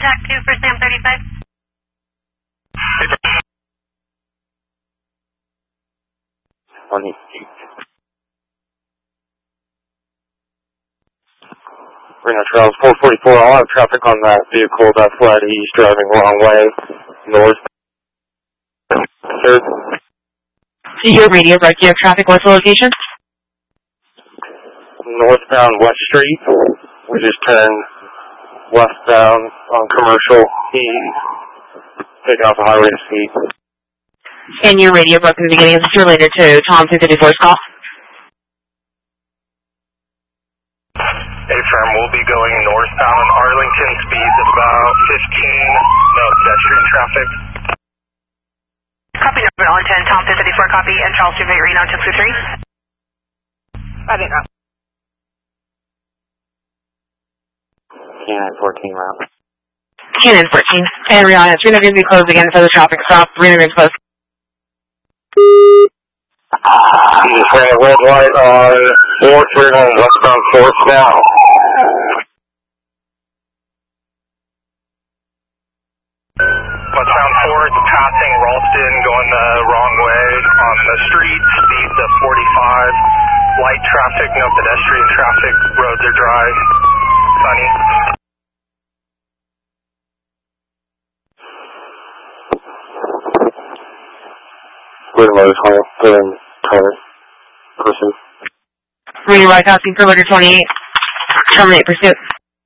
contact 2 for Sam 35. Reno Trails 444, I'll have traffic on that vehicle that's flat east driving wrong way, north. Sir? Your radio break, you have traffic, what's the location? Northbound West Street. We just turned westbound on Commercial. Taking off the highway to speed. And your radio broke in the beginning. Is this related to Tom 254's call? A-firm will be going northbound on Arlington, speeds of about 15, no pedestrian traffic. Copy number Arlington, Tom 254 copy, and Charles Street, Reno 223. I think not. Cannon 14 route. Cannon 14. And Rihanna, it's Reno going to be closed again for the traffic stop. Reno going to be closed. You just ran a red light on 4th, we're going westbound 4th now. Westbound 4th, passing Ralston, going the wrong way on the street, speeds of 45. Light traffic, no pedestrian traffic, roads are dry, sunny. We're in motorcycle, we're in car, person. Reading right passing for letter 28. Terminate pursuit.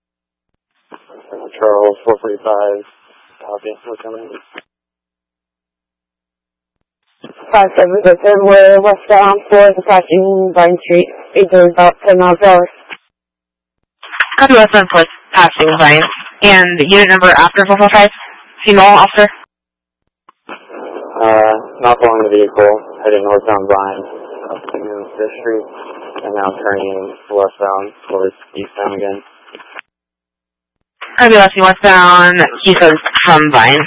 Charles 445, copy, we're coming. 57, we're westbound 4th, approaching Vine Street, speed of about 10 miles per hour. Copy westbound 4th, passing Vine. And unit number after 445? Female officer? Not following the vehicle, heading northbound Vine, up to this street, and now turning westbound towards eastbound again. Copy westbound, he says from Vine.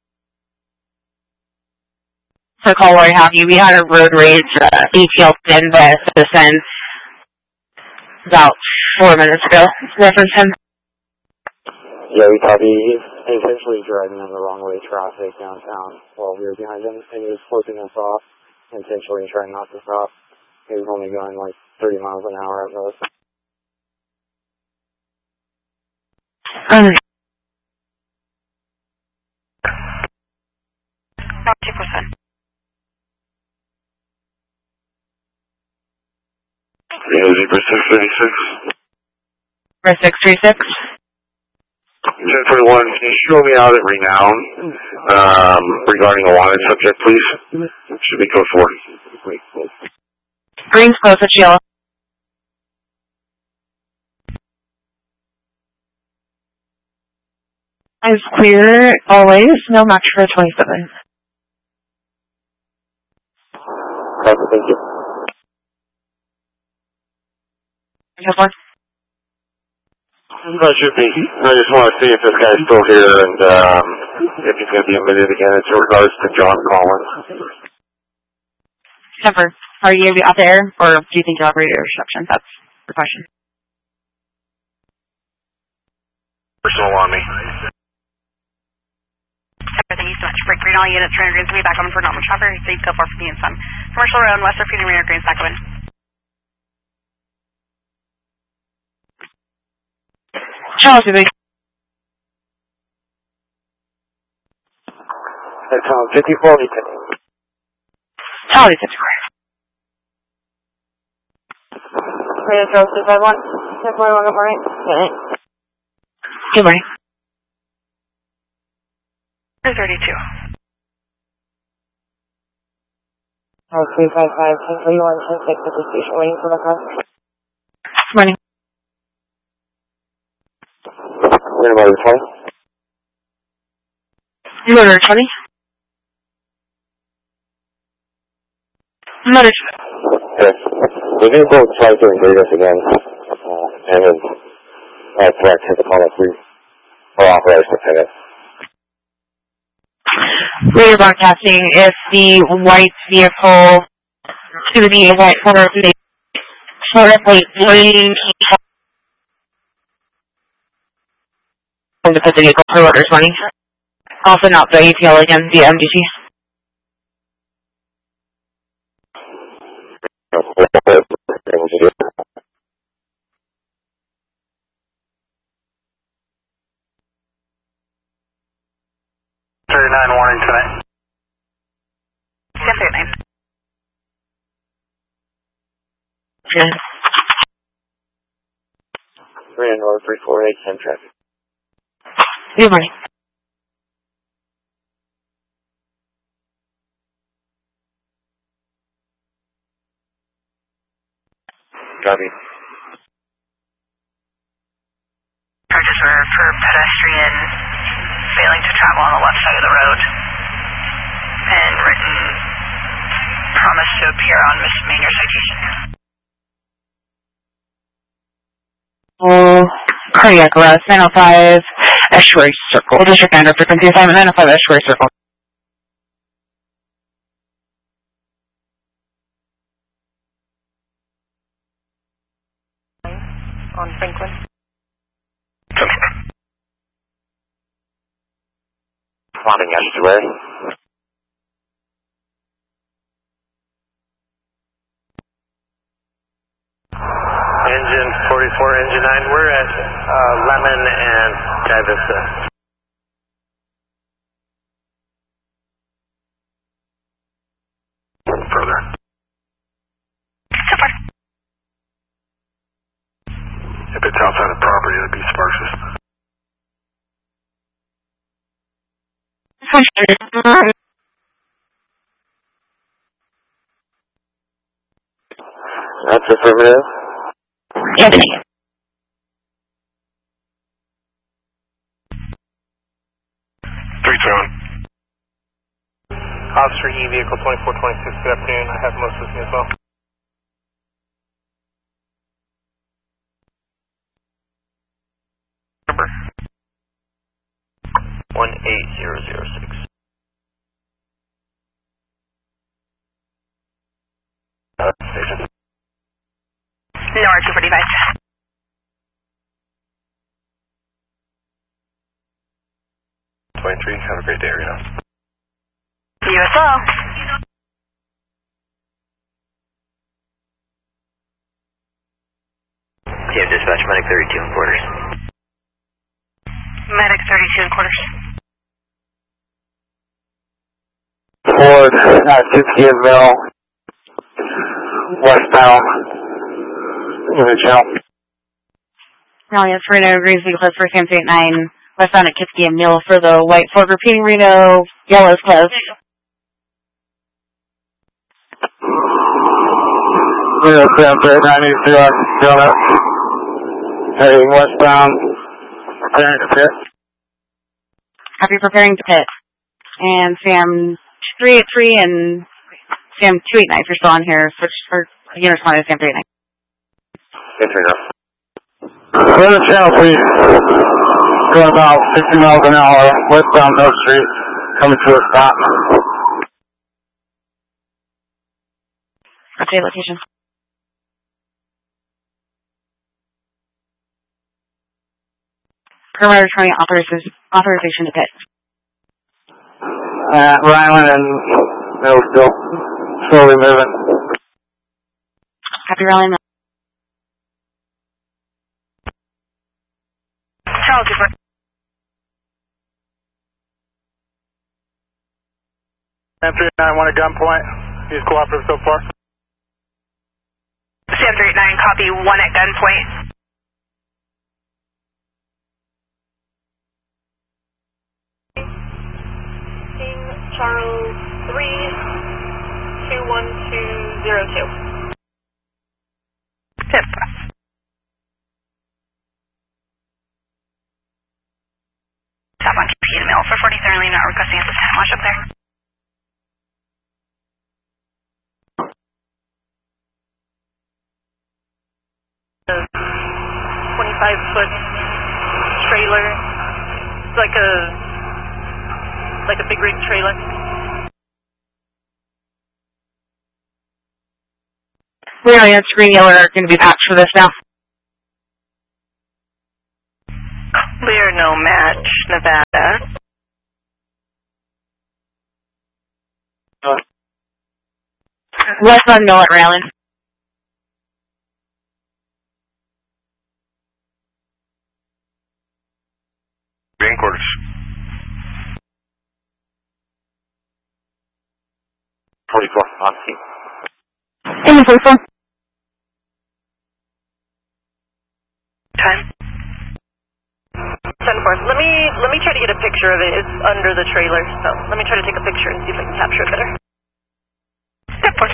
So call where I have you. We had a road rage, ATL stand by citizen about 4 minutes ago. Reference him. Yeah, we copy. He's intentionally driving on the wrong way traffic downtown while we were behind him, and he was flipping us off, intentionally trying not to stop. He was only going like 30 miles an hour at most. 2%. Yeah, 636. For 636. 1041, can you show me out at Renown regarding a wanted subject, please? Should be code 4. Green's close at yellow. Eyes clear, always. No match for 27. Thank you. I should be. I just want to see if this guy's still here and if he's going to be admitted again. It's in regards to John Collins. Never. Are you going to be out there, or do you think you'll have radio reception? That's the question. Personal on me. Thank you so much. Break green, all units, Turner Greens will be back on for normal traffic. Please go for the sun. Commercial Road, west of Freedom River Greens, back in. Charles, you think? That's 54, we can. Charlie, 54. Radio Charles 251, 1041, good morning. Good morning. 232. Charles 355, 1031, 1060 at the station, waiting for the car. Good morning. Wait a minute, 20? You ordered 20? Another. Okay. We're going to go try to invade us again. And then correct, hit the call if we are authorized to pay it. Radio broadcasting, if the white vehicle to the white corner plate, green to put the vehicle for orders money. Also not the ATL again via MDT. Warning tonight. Yes, 39. Yeah. 3 North 348, 10 traffic. Good morning. Copy. Charges were for pedestrian failing to travel on the left side of the road and written promise to appear on misdemeanor citation. Cardiac arrest, 905 Estuary Circle. District 9 frequency assignment, 905 Estuary Circle. On Franklin. Responding Estuary. Engine 44, engine 9. We're at Lemon and Sky Vista. Further. So far. If it's outside the property, it'd be Sparks. That's affirmative. Anthony. Officer E, vehicle 2426, good afternoon. I have most with me as well. Number 18006. Station. North 245. Have a great day, Reno. You as well. TM dispatch, medic 32 and quarters. Medic 32 and quarters. Ford, 60 Mill, westbound, in the channel. Raleigh, Reno, Greensview, close for Sam 39, westbound at Kiski and Mill for the white Ford, repeating Reno, yellow is closed. Reno, Sam 39, donuts, heading westbound, preparing to pit. Copy, preparing to pit. And Sam 383 and Sam 289, if you're still on here, switch for unit responding to Sam 389. Yes, Reno. Go to channel, please. Going about 60 miles an hour, westbound Oak Street, coming to a stop. Okay, location. Perimeter 20 authorization to pit. Ryland and Mill still slowly moving. Copy, Raleigh, Mill. Charles, you Sam 39, one at gunpoint. He's cooperative so far. Sam 39, copy, 1 at gunpoint. Charles 3-21202. Tip. Stop on KP and Mill for 43, not requesting at this time. Watch up there. A 25-foot trailer. It's like a big rig trailer. Raleigh, that's green, yellow are going to be patched for this now. Clear, no match, Nevada. Westbound Mill at Ryland. Green quarters. On scene. In the 44. Time. 10-4. Let me try to get a picture of it. It's under the trailer, so let me try to take a picture and see if I can capture it better. 10-4.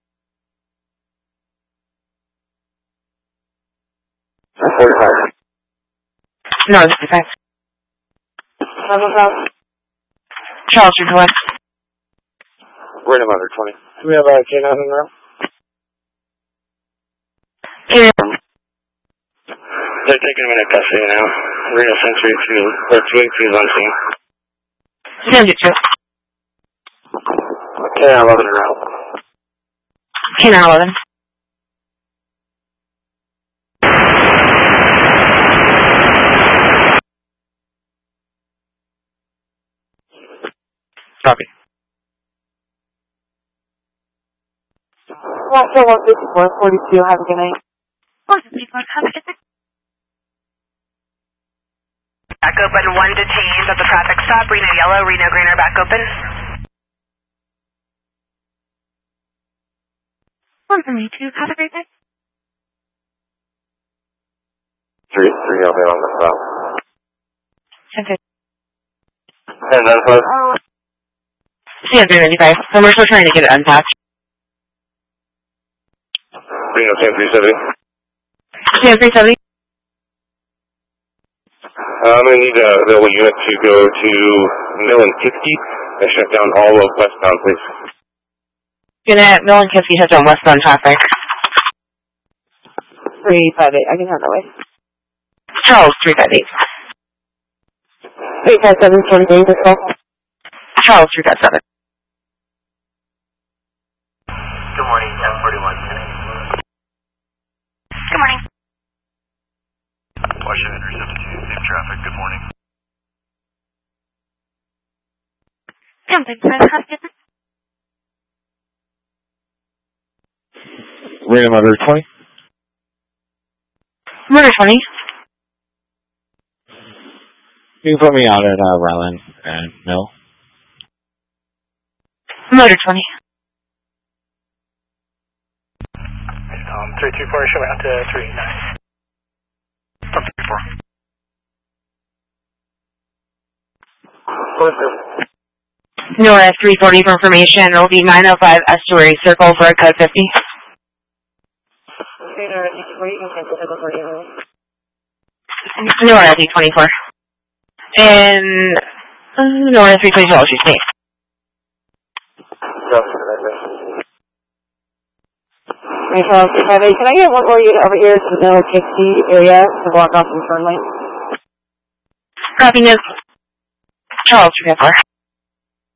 No, this is 5. Charles, you're correct. We're in about 20. Do we have a K9 in the room? They're taking him into custody now. Reno Sensory 2, or 282 is on scene. Sam, you too. K9 11 in route. K9 11. Copy. Well, 154, 42, have a good night. 154, have a good night. Back open, 1 detained at the traffic stop. Reno yellow, Reno green are back open. 172, have a great day. 3 I'll be on the stop. 10-5. 10-5. Yeah, 395. So we're still trying to get it unpacked. Reno Sam 370. Yeah, 370. I'm going to need the available unit to go to Mill and Kiski and shut down all of westbound, please. Gonna Mill and Kiski shut down westbound traffic. 358, I can have that way. Charles, 358. 357, 43, let's go. Charles, 357. Good morning, 1041 today. Good morning. Washington Henry 17, same traffic, good morning. 10-5, have a good night. Reno Mother 20. Murder 20. You can put me out at Ryland and Mill. Murder 20. 324, show me out to 389. 134. Nora 340 for information. It'll be 905 Estuary Circle for a code 50. Nora 324. And Nora 324, she's safe. Hey, Charles, 358, can I get one more unit over here to the Mill Kiski area to block off some turn lane? Copy, Ms. Charles 324.